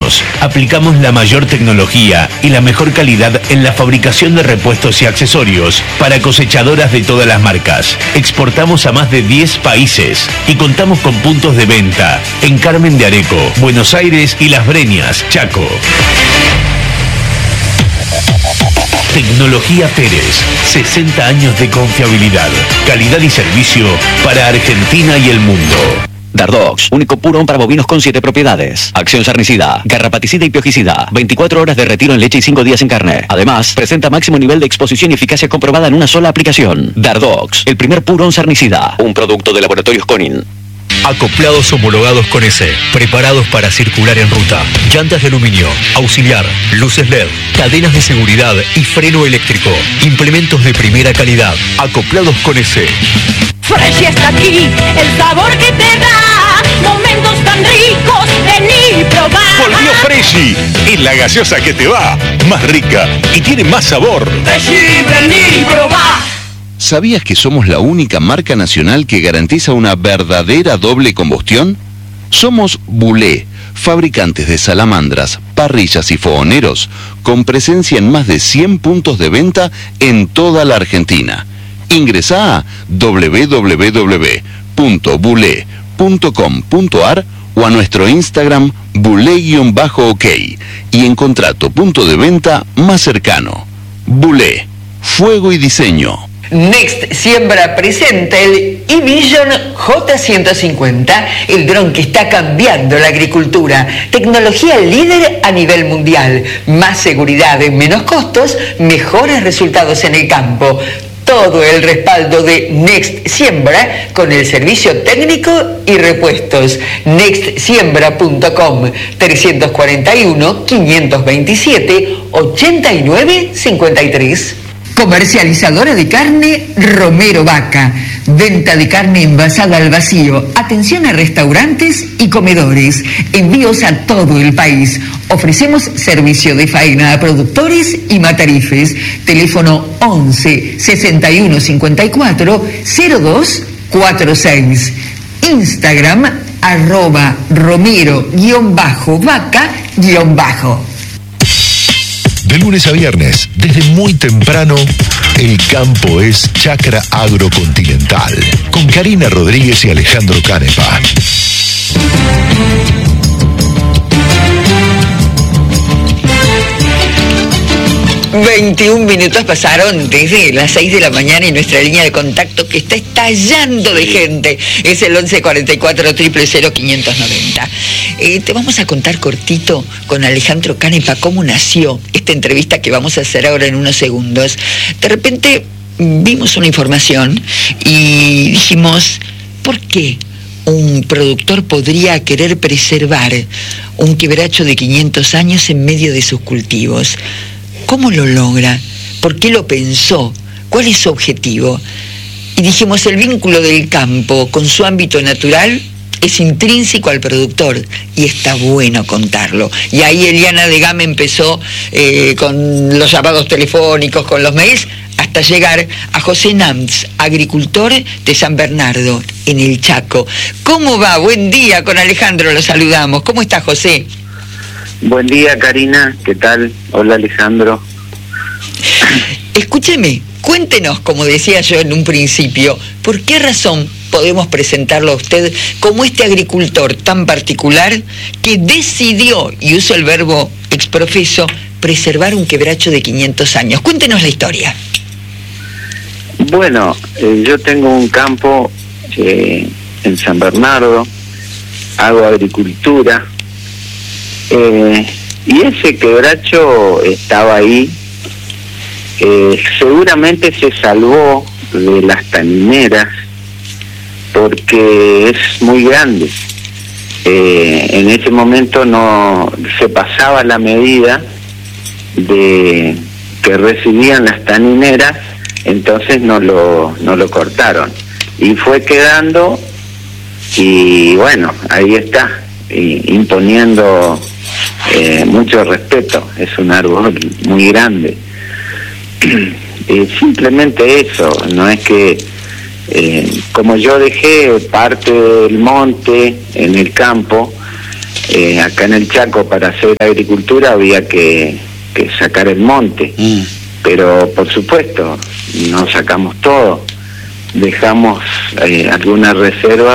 años, aplicamos la mayor tecnología y la mejor calidad en la fabricación de repuestos y accesorios para cosechadoras de todas las marcas. Exportamos a más de 10 países y contamos con puntos de venta en Carmen de Areco, Buenos Aires y Las Breñas, Chaco. Tecnología Pérez, 60 años de confiabilidad, calidad y servicio para Argentina y el mundo. Dardox, único purón para bovinos con 7 propiedades. Acción sarnicida, garrapaticida y piojicida. 24 horas de retiro en leche y 5 días en carne. Además, presenta máximo nivel de exposición y eficacia comprobada en una sola aplicación. Dardox, el primer purón sarnicida. Un producto de Laboratorios Conin. Acoplados homologados con ESE, preparados para circular en ruta. Llantas de aluminio, auxiliar, luces LED, cadenas de seguridad y freno eléctrico. Implementos de primera calidad. Acoplados con ESE. Fresh está aquí, el sabor que te da. Momentos tan ricos, vení y probá. Volvió Freshy, es la gaseosa que te va. Más rica y tiene más sabor. Freshy, vení y probá. ¿Sabías que somos la única marca nacional que garantiza una verdadera doble combustión? Somos Bulé, fabricantes de salamandras, parrillas y fogoneros, con presencia en más de 100 puntos de venta en toda la Argentina. Ingresá a www.bulé.com.ar o a nuestro Instagram bulé_ok y encontrá tu punto de venta más cercano. Bulé, fuego y diseño. Next Siembra presenta el eVision J150, el dron que está cambiando la agricultura. Tecnología líder a nivel mundial, más seguridad, menos costos, mejores resultados en el campo. Todo el respaldo de Next Siembra con el servicio técnico y repuestos. Nextsiembra.com 341-527-8953. Comercializadora de carne Romero Vaca. Venta de carne envasada al vacío. Atención a restaurantes y comedores. Envíos a todo el país. Ofrecemos servicio de faena a productores y matarifes. Teléfono 11 61 54 02 46. Instagram @Romero_Vaca_. De lunes a viernes, desde muy temprano, el campo es Chacra Agrocontinental, con Karina Rodríguez y Alejandro Canepa. 21 minutos pasaron desde las 6 de la mañana y nuestra línea de contacto que está estallando de gente es el 1144 000 590. Te vamos a contar cortito con Alejandro Canepa cómo nació esta entrevista que vamos a hacer ahora en unos segundos. De repente vimos una información y dijimos, ¿por qué un productor podría querer preservar un quebracho de 500 años en medio de sus cultivos? ¿Cómo lo logra? ¿Por qué lo pensó? ¿Cuál es su objetivo? Y dijimos, el vínculo del campo con su ámbito natural es intrínseco al productor y está bueno contarlo. Y ahí Eliana de Game empezó con los llamados telefónicos, con los mails, hasta llegar a José Nams, agricultor de San Bernardo, en el Chaco. ¿Cómo va? Buen día, con Alejandro lo saludamos. ¿Cómo está, José? Buen día, Karina, ¿qué tal? Hola, Alejandro. Escúcheme, cuéntenos, como decía yo en un principio, ¿por qué razón podemos presentarlo a usted como este agricultor tan particular que decidió, y uso el verbo exprofeso, preservar un quebracho de 500 años? Cuéntenos la historia. Bueno, yo tengo un campo en San Bernardo, hago agricultura, y ese quebracho estaba ahí, seguramente se salvó de las tanineras porque es muy grande. En ese momento no se pasaba la medida de que recibían las tanineras, entonces no lo cortaron y fue quedando, y bueno, ahí está, imponiendo mucho respeto. Es un árbol muy grande. Simplemente eso, no es que como yo dejé parte del monte en el campo, acá en el Chaco para hacer agricultura había que sacar el monte, pero por supuesto no sacamos todo, dejamos alguna reserva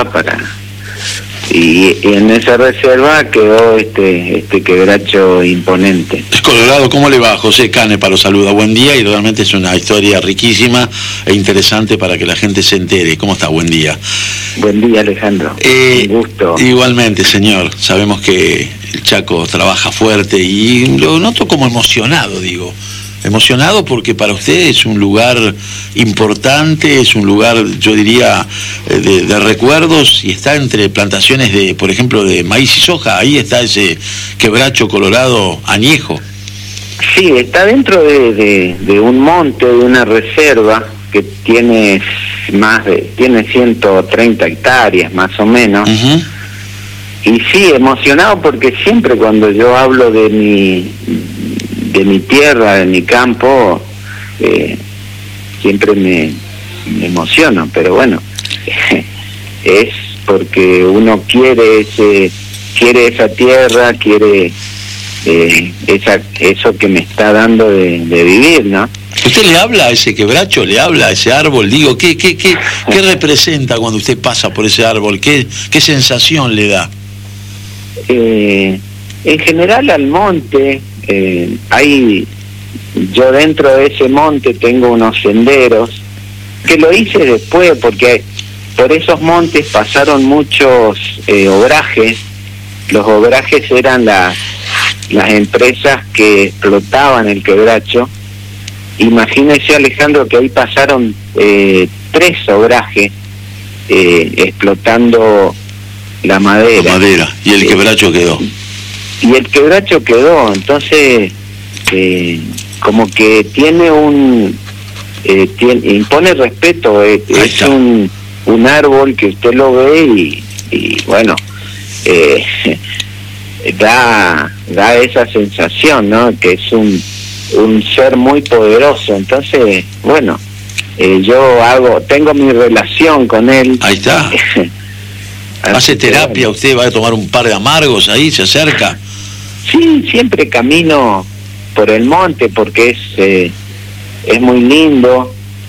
y en esa reserva quedó este quebracho imponente. Colorado, ¿cómo le va? José Canepa lo saluda, buen día, y realmente es una historia riquísima e interesante para que la gente se entere. ¿Cómo está? Buen día. Buen día, Alejandro. Un gusto. Igualmente, señor. Sabemos que el Chaco trabaja fuerte y lo noto como emocionado, digo. Emocionado porque para usted es un lugar importante, es un lugar, yo diría, de recuerdos, y está entre plantaciones de, por ejemplo, de maíz y soja. Ahí está ese quebracho colorado añejo. Sí, está dentro de un monte, de una reserva que tiene 130 hectáreas más o menos. Y sí, emocionado porque siempre cuando yo hablo de mi tierra, de mi campo, siempre me emociono, pero bueno, es porque uno quiere esa tierra, quiere eso que me está dando de vivir, ¿no? ¿Usted le habla a ese quebracho, le habla a ese árbol? Digo, ¿qué representa cuando usted pasa por ese árbol? ¿Qué sensación le da? En general al monte, yo dentro de ese monte tengo unos senderos que lo hice después porque por esos montes pasaron muchos obrajes. Los obrajes eran las empresas que explotaban el quebracho. Imagínese, Alejandro, que ahí pasaron 3 obrajes explotando la madera. Y el quebracho quedó. Y el quebracho quedó, entonces como que tiene impone respeto, es un árbol que usted lo ve y bueno, da esa sensación, ¿no? Que es un ser muy poderoso. Entonces, bueno, tengo mi relación con él. Ahí está. ¿Hace terapia? ¿Usted va a tomar un par de amargos ahí? ¿Se acerca? Sí, siempre camino por el monte porque es muy lindo.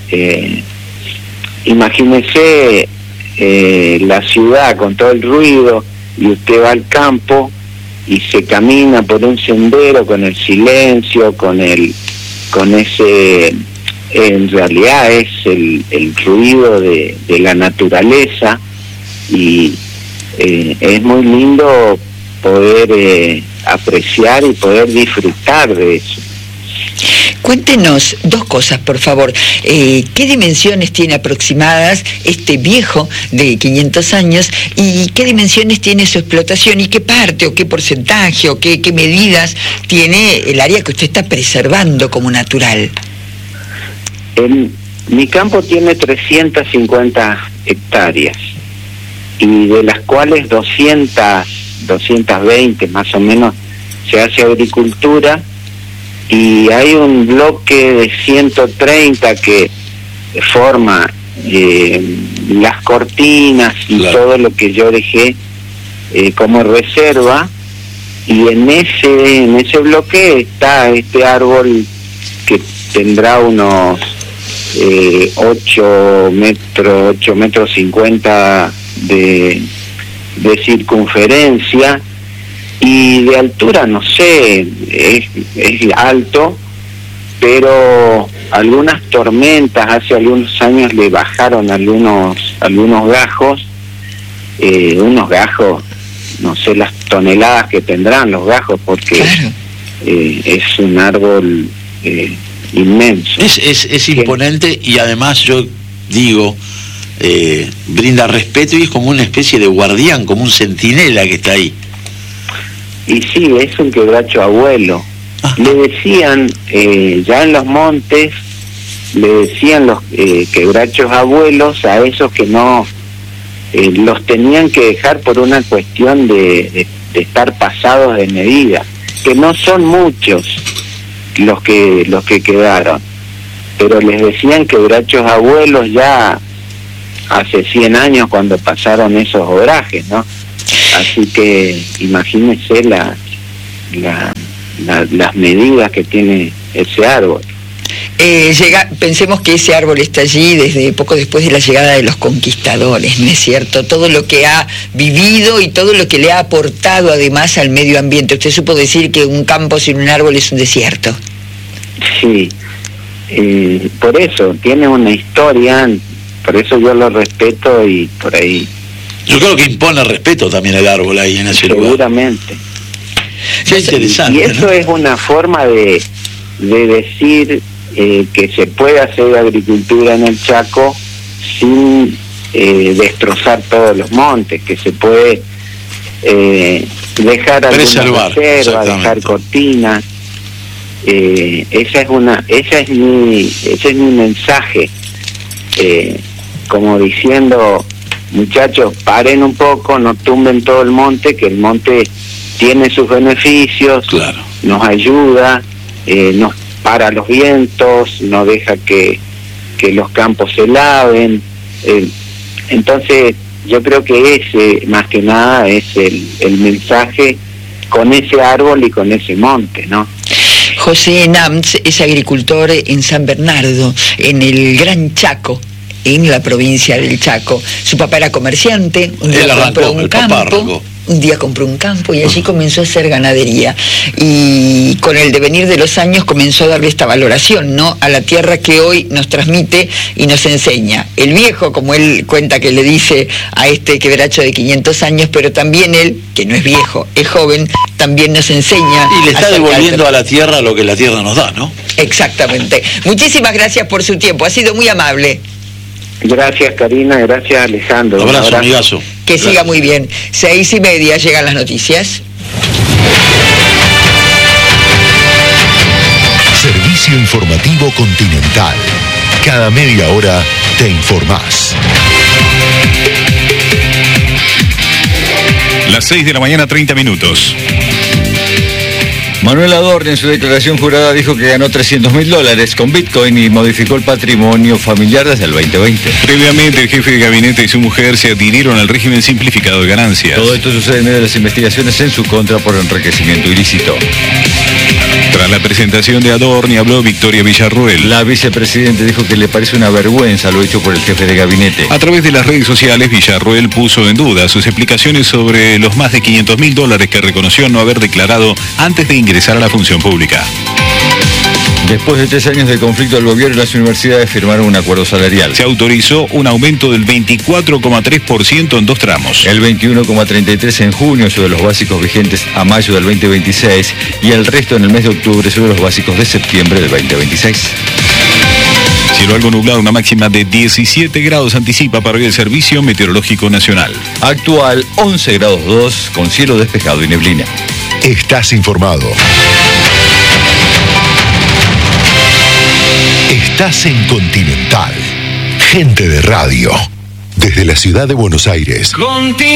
Imagínese la ciudad con todo el ruido y usted va al campo y se camina por un sendero con el silencio, con ese, en realidad es el ruido de la naturaleza, y es muy lindo poder apreciar y poder disfrutar de eso. Cuéntenos 2 cosas, por favor. ¿Qué dimensiones tiene aproximadas este viejo de 500 años y qué dimensiones tiene su explotación y qué parte o qué porcentaje o qué medidas tiene el área que usted está preservando como natural? Mi campo tiene 350 hectáreas y de las cuales 220 más o menos se hace agricultura, y hay un bloque de 130 que forma las cortinas y todo lo que yo dejé como reserva, y en ese bloque está este árbol que tendrá unos 8 metros 50 de circunferencia, y de altura no sé, es alto, pero algunas tormentas hace algunos años le bajaron algunos gajos, unos gajos, no sé las toneladas que tendrán los gajos, porque claro, es un árbol inmenso. Es imponente, y además yo digo, brinda respeto y es como una especie de guardián, como un centinela que está ahí. Y sí, es un quebracho abuelo. Le decían, ya en los montes, le decían los quebrachos abuelos a esos que no los tenían que dejar por una cuestión de estar pasados de medida, que no son muchos los que quedaron, pero les decían quebrachos abuelos ya hace 100 años cuando pasaron esos obrajes, ¿no? Así que imagínese las medidas que tiene ese árbol. Pensemos que ese árbol está allí desde poco después de la llegada de los conquistadores, ¿no es cierto? Todo lo que ha vivido y todo lo que le ha aportado además al medio ambiente. Usted supo decir que un campo sin un árbol es un desierto. Sí, por eso tiene una historia, por eso yo lo respeto y por ahí... Yo creo que impone respeto también el árbol ahí en ese lugar. Seguramente. Es interesante, y eso, ¿no? Es una forma de decir que se puede hacer agricultura en el Chaco sin destrozar todos los montes, que se puede dejar alguna reserva, dejar cortinas. Ese es mi mensaje, como diciendo, muchachos, paren un poco, no tumben todo el monte, que el monte tiene sus beneficios, claro, nos ayuda, nos para los vientos, no deja que los campos se laven. Entonces yo creo que ese más que nada es el mensaje con ese árbol y con ese monte, ¿no? José Nams es agricultor en San Bernardo, en el Gran Chaco, en la provincia del Chaco. Su papá era comerciante, un día compró un campo. Un día compró un campo y allí comenzó a hacer ganadería. Y con el devenir de los años comenzó a darle esta valoración, ¿no?, a la tierra que hoy nos transmite y nos enseña. El viejo, como él cuenta que le dice a este quebracho de 500 años, pero también él, que no es viejo, es joven, también nos enseña. Y le está devolviendo a la tierra lo que la tierra nos da, ¿no? Exactamente. Muchísimas gracias por su tiempo, ha sido muy amable. Gracias, Karina, gracias, Alejandro. Un abrazo, amigazo. Que gracias. Siga muy bien. 6:30 llegan las noticias. Servicio Informativo Continental. Cada media hora te informás. Las 6 de la mañana, 30 minutos. Manuel Adorni en su declaración jurada dijo que ganó $300.000 con Bitcoin y modificó el patrimonio familiar desde el 2020. Previamente, el jefe de gabinete y su mujer se adhirieron al régimen simplificado de ganancias. Todo esto sucede en medio de las investigaciones en su contra por enriquecimiento ilícito. Tras la presentación de Adorni habló Victoria Villarruel. La vicepresidenta dijo que le parece una vergüenza lo hecho por el jefe de gabinete. A través de las redes sociales, Villarruel puso en duda sus explicaciones sobre los más de $500.000 que reconoció no haber declarado antes de ingresar a la función pública. Después de 3 años de conflicto, el gobierno y las universidades firmaron un acuerdo salarial. Se autorizó un aumento del 24,3% en 2 tramos. El 21,33% en junio sobre los básicos vigentes a mayo del 2026 y el resto en el mes de octubre sobre los básicos de septiembre del 2026. Cielo algo nublado, una máxima de 17 grados anticipa para hoy el Servicio Meteorológico Nacional. Actual 11 grados 2 con cielo despejado y neblina. Estás informado. Estás en Continental. Gente de radio. Desde la ciudad de Buenos Aires.